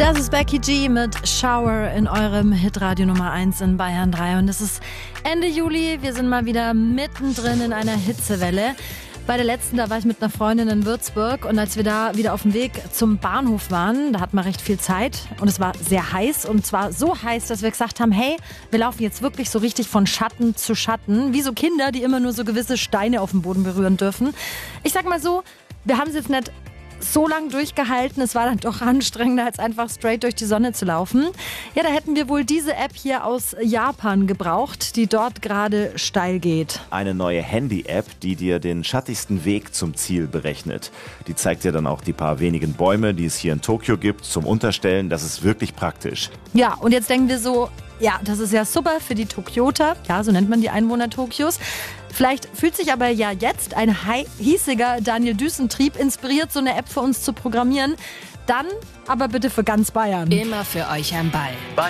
Das ist Becky G mit Shower in eurem Hitradio Nummer 1 in Bayern 3. Und es ist Ende Juli. Wir sind mal wieder mittendrin in einer Hitzewelle. Bei der letzten, da war ich mit einer Freundin in Würzburg. Und als wir da wieder auf dem Weg zum Bahnhof waren, da hatten wir recht viel Zeit. Und es war sehr heiß. Und zwar so heiß, dass wir gesagt haben, hey, wir laufen jetzt wirklich so richtig von Schatten zu Schatten. Wie so Kinder, die immer nur so gewisse Steine auf dem Boden berühren dürfen. Ich sag mal so, wir haben es jetzt nicht so lang durchgehalten. Es war dann doch anstrengender, als einfach straight durch die Sonne zu laufen. Ja, da hätten wir wohl diese App hier aus Japan gebraucht, die dort gerade steil geht. Eine neue Handy-App, die dir den schattigsten Weg zum Ziel berechnet. Die zeigt dir dann auch die paar wenigen Bäume, die es hier in Tokio gibt, zum Unterstellen. Das ist wirklich praktisch. Ja, und jetzt denken wir so, ja, das ist ja super für die Tokioter. Ja, so nennt man die Einwohner Tokios. Vielleicht fühlt sich aber ja jetzt ein hiesiger Daniel Düsentrieb inspiriert, so eine App für uns zu programmieren. Dann aber bitte für ganz Bayern. Immer für euch am Ball.